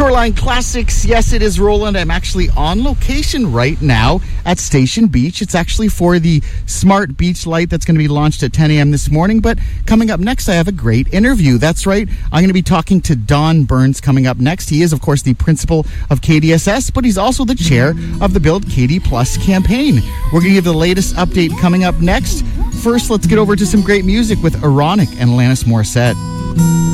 Shoreline Classics. Yes, it is Roland. I'm actually on location right now at Station Beach. It's actually for the Smart Beach Light that's going to be launched at 10 a.m. this morning. But coming up next, I have a great interview. That's right. I'm going to be talking to Don Burns coming up next. He is, of course, the principal of KDSS, but he's also the chair of the Build KD Plus campaign. We're going to give the latest update coming up next. First, let's get over to some great music with Ironic and Alanis Morissette.